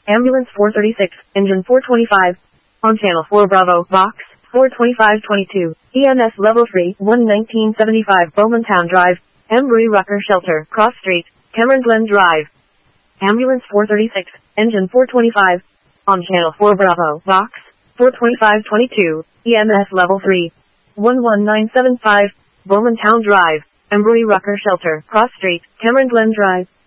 Ambulance 436, Engine 425. On Channel 4 Bravo, Box 42522. EMS Level 3, 11975 Bowmantown Drive, Embry Rucker Shelter, Cross Street, Cameron Glen Drive. Ambulance 436, Engine 425. On Channel 4 Bravo, Box 42522. EMS Level 3, 11975 Bowmantown Drive, Embry Rucker Shelter, Cross Street, Cameron Glen Drive.